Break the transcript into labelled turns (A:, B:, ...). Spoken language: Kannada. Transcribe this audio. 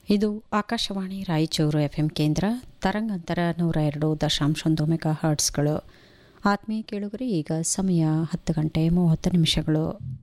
A: ಇದು ಆಕಾಶವಾಣಿ ರಾಯಚೂರು ಎಫ್ಎಂ ಕೇಂದ್ರ ತರಂಗಾಂತರ 102.1 ಮೆಗಾ ಹರ್ಟ್ಸ್ಗಳು. ಆತ್ಮೀಯ ಕೇಳುಗರೆ, ಈಗ ಸಮಯ 10 ಗಂಟೆ 30 ನಿಮಿಷಗಳು.